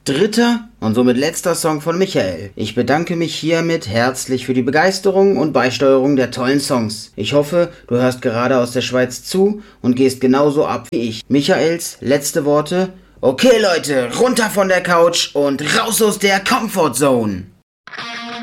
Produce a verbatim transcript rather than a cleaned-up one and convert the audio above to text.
dritter und somit letzter Song von Michael. Ich bedanke mich hiermit herzlich für die Begeisterung und Beisteuerung der tollen Songs. Ich hoffe, du hörst gerade aus der Schweiz zu und gehst genauso ab wie ich. Michaels letzte Worte: Okay Leute, runter von der Couch und raus aus der Comfort Zone.